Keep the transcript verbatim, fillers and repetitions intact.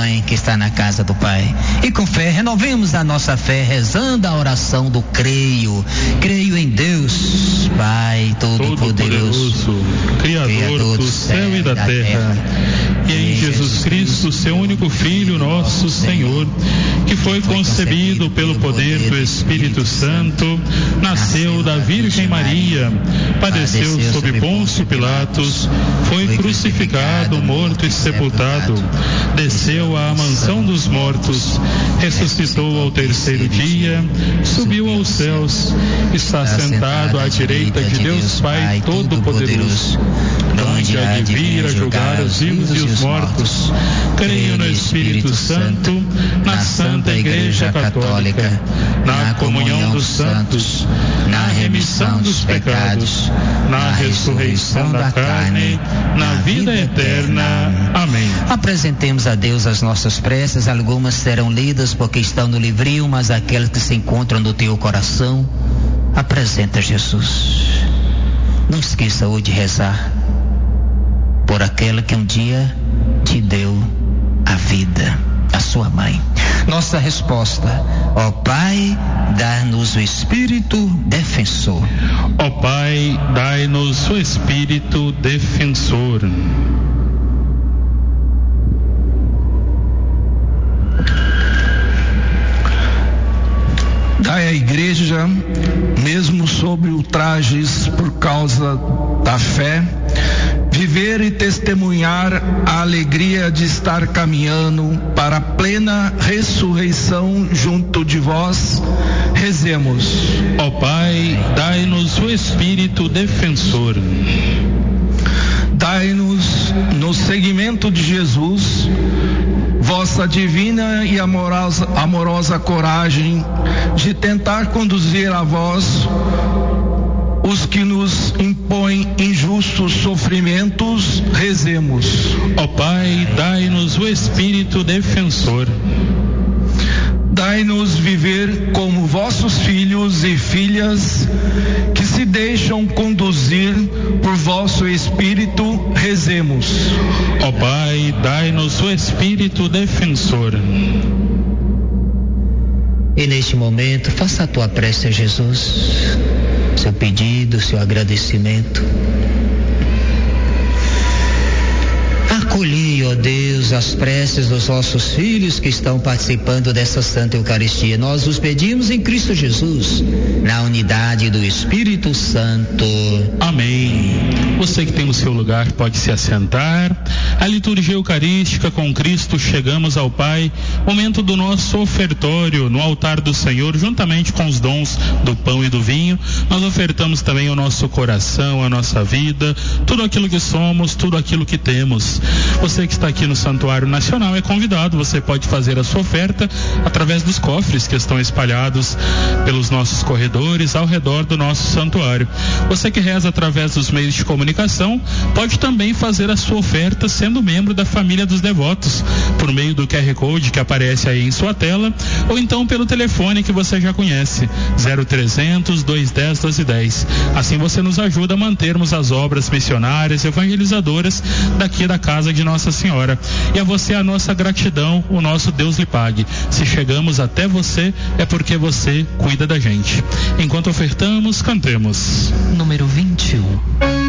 mãe que está na casa do Pai. E com fé, renovemos a nossa fé, rezando a oração do creio. Creio em Deus, Pai Todo-Poderoso, Criador, Criador do céu e da terra, terra. E em Jesus Cristo, seu único Filho, nosso Senhor, que foi concebido pelo poder do Espírito Santo, nasceu da Virgem Maria, padeceu sob Pôncio Pilatos, foi crucificado, morto e sepultado, desceu à mansão dos mortos, ressuscitou ao terceiro dia, subiu aos céus, está sentado à direita de Deus Pai Todo-Poderoso, donde há de vir a julgar os vivos e os mortos. Creio no Espírito Santo, na Santa Igreja Católica, na comunhão dos santos, na remissão dos pecados, na ressurreição da carne, na vida eterna. Amém. Apresentemos a Deus as nossas preces. Algumas serão lidas porque estão no livrinho, mas aquelas que se encontram no teu coração, apresenta Jesus. Não esqueça hoje de rezar por aquela que um dia te deu a vida, a sua mãe. Nossa resposta: ó Pai, dá-nos o Espírito defensor. Ó Pai, dai-nos o Espírito defensor. Dai à Igreja, mesmo sob ultrajes por causa da fé, viver e testemunhar a alegria de estar caminhando para a plena ressurreição junto de vós. Rezemos. Ó Pai, dai-nos o Espírito defensor. Dai-nos, no seguimento de Jesus, vossa divina e amorosa, amorosa coragem de tentar conduzir a vós os que nos impõem injustos sofrimentos. Rezemos. Ó Pai, dai-nos o Espírito defensor. Dai-nos viver como vossos filhos e filhas que se deixam conduzir por vosso Espírito. Rezemos. Ó Pai, dai-nos o Espírito defensor. E neste momento, faça a tua prece a Jesus, seu pedido, seu agradecimento. Acolhi, ó Deus, as preces dos vossos filhos que estão participando dessa Santa Eucaristia. Nós os pedimos em Cristo Jesus, na unidade do Espírito Santo. Amém. Você que tem o seu lugar pode se assentar. A liturgia eucarística com Cristo, chegamos ao Pai, momento do nosso ofertório no altar do Senhor, juntamente com os dons do pão e do vinho. Nós ofertamos também o nosso coração, a nossa vida, tudo aquilo que somos, tudo aquilo que temos. Você que está aqui no Santuário Nacional é convidado, você pode fazer a sua oferta através dos cofres que estão espalhados pelos nossos corredores ao redor do nosso santuário. Você que reza através dos meios de comunicação pode também fazer a sua oferta sendo membro da família dos devotos, por meio do Q R Code que aparece aí em sua tela, ou então pelo telefone que você já conhece, zero trezentos, dois dez, doze dez. Assim você nos ajuda a mantermos as obras missionárias e evangelizadoras daqui da casa de Nossa Senhora. E a você a nossa gratidão, o nosso Deus lhe pague. Se chegamos até você, é porque você cuida da gente. Enquanto ofertamos, cantemos. Número vinte e um.